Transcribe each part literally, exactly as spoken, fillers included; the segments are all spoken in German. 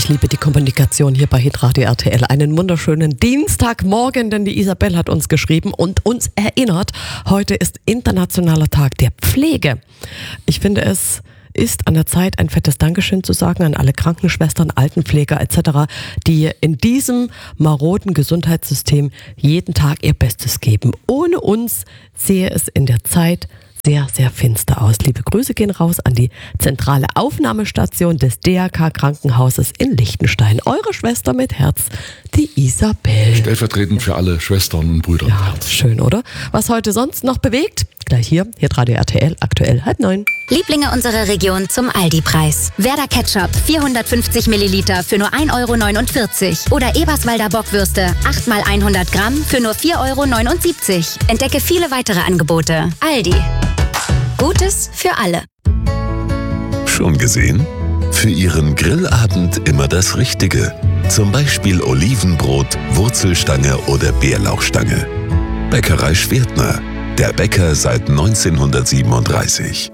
ich liebe die Kommunikation hier bei Hitradio R T L. Einen wunderschönen Dienstagmorgen, denn die Isabel hat uns geschrieben und uns erinnert, heute ist Internationaler Tag der Pflege. Ich finde, es ist an der Zeit, ein fettes Dankeschön zu sagen an alle Krankenschwestern, Altenpfleger et cetera, die in diesem maroden Gesundheitssystem jeden Tag ihr Bestes geben. Ohne uns sehe es in der Zeit sehr, sehr finster aus. Liebe Grüße gehen raus an die zentrale Aufnahmestation des D R K-Krankenhauses in Liechtenstein. Eure Schwester mit Herz, die Isabel. Stellvertretend für alle Schwestern und Brüder ja, mit Herz. Schön, oder? Was heute sonst noch bewegt? Gleich hier, Hitradio R T L, aktuell halb neun. Lieblinge unserer Region zum Aldi-Preis. Werder Ketchup, vierhundertfünfzig Milliliter für nur ein Euro neunundvierzig. Oder Eberswalder Bockwürste, acht mal hundert Gramm für nur vier Euro neunundsiebzig. Entdecke viele weitere Angebote. Aldi. Gutes für alle. Schon gesehen? Für Ihren Grillabend immer das Richtige. Zum Beispiel Olivenbrot, Wurzelstange oder Bärlauchstange. Bäckerei Schwertner. Der Bäcker seit neunzehnhundertsiebenunddreißig.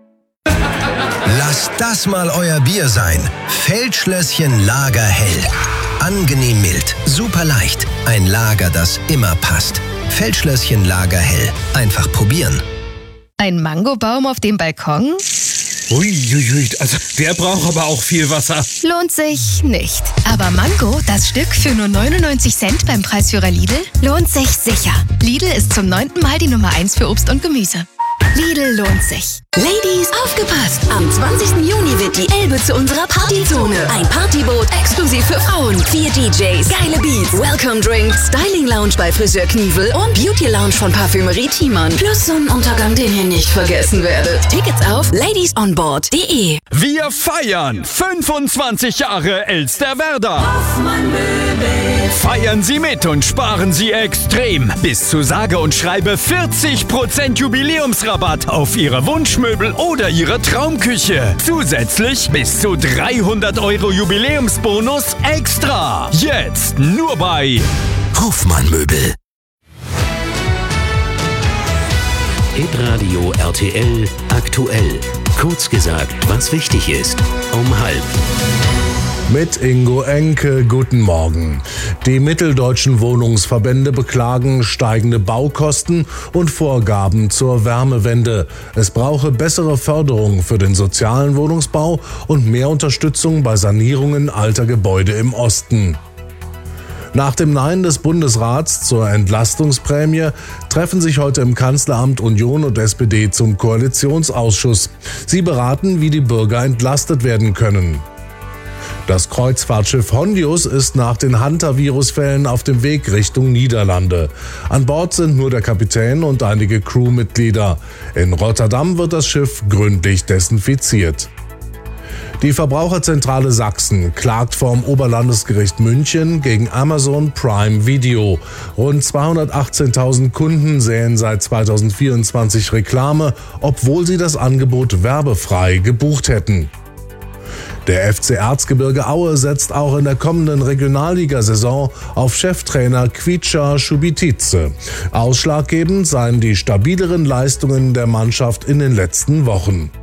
Lasst das mal euer Bier sein. Feldschlösschen Lagerhell. Angenehm mild, super leicht. Ein Lager, das immer passt. Feldschlösschen Lagerhell. Einfach probieren. Ein Mangobaum auf dem Balkon? Uiuiui, also der braucht aber auch viel Wasser. Lohnt sich nicht. Aber Mango, das Stück für nur neunundneunzig Cent beim Preisführer Lidl, lohnt sich sicher. Lidl ist zum neunten Mal die Nummer eins für Obst und Gemüse. Lidl lohnt sich. Ladies, aufgepasst! Am zwanzigsten Juni wird die Elbe zu unserer Partyzone. Ein Partyboot exklusiv für Frauen. Vier D Js, geile Beats, Welcome Drinks, Styling Lounge bei Friseur Knievel und Beauty Lounge von Parfümerie Thiemann. Plus Sonnenuntergang, den ihr nicht vergessen werdet. Tickets auf ladiesonboard punkt de. Wir feiern fünfundzwanzig Jahre Elsterwerda. Feiern Sie mit und sparen Sie extrem. Bis zu sage und schreibe vierzig Prozent Jubiläumsrabatt auf Ihre Wunschmöbel oder Ihre Traumküche. Zusätzlich bis zu dreihundert Euro Jubiläumsbonus extra. Jetzt nur bei Hofmann Möbel. Hitradio R T L aktuell. Kurz gesagt, was wichtig ist. Um halb. Mit Ingo Enke, guten Morgen. Die mitteldeutschen Wohnungsverbände beklagen steigende Baukosten und Vorgaben zur Wärmewende. Es brauche bessere Förderung für den sozialen Wohnungsbau und mehr Unterstützung bei Sanierungen alter Gebäude im Osten. Nach dem Nein des Bundesrats zur Entlastungsprämie treffen sich heute im Kanzleramt Union und S P D zum Koalitionsausschuss. Sie beraten, wie die Bürger entlastet werden können. Das Kreuzfahrtschiff Hondius ist nach den Hantavirus-Fällen auf dem Weg Richtung Niederlande. An Bord sind nur der Kapitän und einige Crewmitglieder. In Rotterdam wird das Schiff gründlich desinfiziert. Die Verbraucherzentrale Sachsen klagt vorm Oberlandesgericht München gegen Amazon Prime Video. Rund zweihundertachtzehntausend Kunden sähen seit zweitausendvierundzwanzig Reklame, obwohl sie das Angebot werbefrei gebucht hätten. Der F C Erzgebirge Aue setzt auch in der kommenden Regionalligasaison auf Cheftrainer Kvicha Šubitice. Ausschlaggebend seien die stabileren Leistungen der Mannschaft in den letzten Wochen.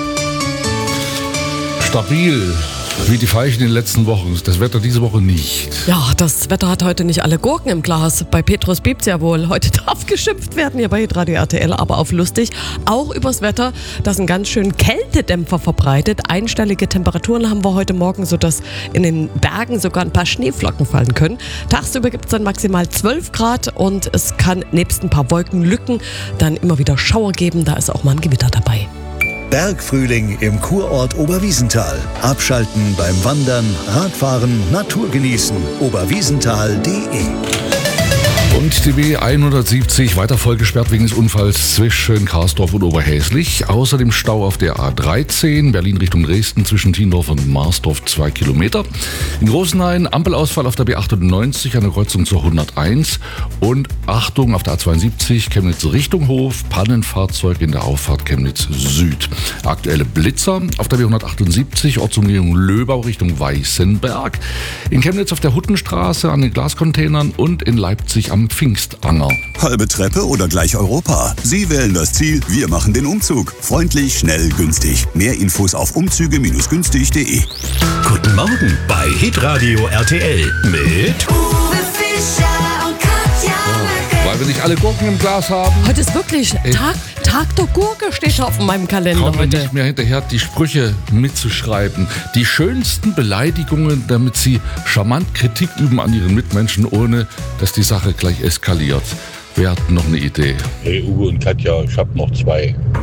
Stabil, wie die Veilchen in den letzten Wochen. Das Wetter diese Woche nicht. Ja, das Wetter hat heute nicht alle Gurken im Glas. Bei Petrus piept's ja wohl. Heute darf geschimpft werden hier bei Hitradio R T L, aber auf lustig. Auch übers Wetter, das einen ganz schönen Kältedämpfer verbreitet. Einstellige Temperaturen haben wir heute Morgen, sodass in den Bergen sogar ein paar Schneeflocken fallen können. Tagsüber gibt's dann maximal zwölf Grad und es kann nebst ein paar Wolkenlücken dann immer wieder Schauer geben. Da ist auch mal ein Gewitter dabei. Bergfrühling im Kurort Oberwiesenthal. Abschalten beim Wandern, Radfahren, Natur genießen. oberwiesenthal punkt de. Und die B hundertsiebzig weiter vollgesperrt wegen des Unfalls zwischen Karsdorf und Oberhäslich. Außerdem Stau auf der A dreizehn, Berlin Richtung Dresden zwischen Tiendorf und Marsdorf zwei Kilometer. In Großenhain Ampelausfall auf der B achtundneunzig an der Kreuzung zur hunderteins. Und Achtung auf der A zweiundsiebzig, Chemnitz Richtung Hof, Pannenfahrzeug in der Auffahrt Chemnitz Süd. Aktuelle Blitzer auf der B hundertachtundsiebzig, Ortsumgehung Löbau Richtung Weißenberg. In Chemnitz auf der Huttenstraße an den Glascontainern und in Leipzig am am Pfingstanger. Halbe Treppe oder gleich Europa? Sie wählen das Ziel, wir machen den Umzug. Freundlich, schnell, günstig. Mehr Infos auf umzüge günstig punkt de. Guten Morgen bei Hitradio R T L mit Uwe Fischer und Katja Möcke. Weil wir nicht alle Gurken im Glas haben. Heute ist wirklich Tag, Tag der Gurke, steht auf meinem Kalender Kommen wir heute. nicht mehr hinterher, die Sprüche mitzuschreiben. Die schönsten Beleidigungen, damit sie charmant Kritik üben an ihren Mitmenschen, ohne dass die Sache gleich eskaliert. Wer hat noch eine Idee? Hey Uwe und Katja, ich hab noch zwei.